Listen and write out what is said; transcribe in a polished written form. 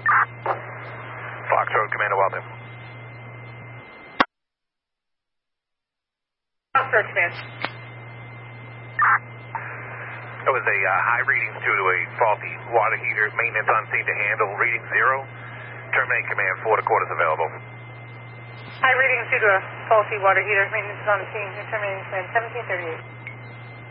Foxtrot, Commander Walter. Foxtrot, Command. It was a high readings due to a faulty water heater. Maintenance on scene to handle. Reading 0. Terminate command. 4 quarters available. High readings due to a faulty water heater. Maintenance is on the scene. Terminating command 1738.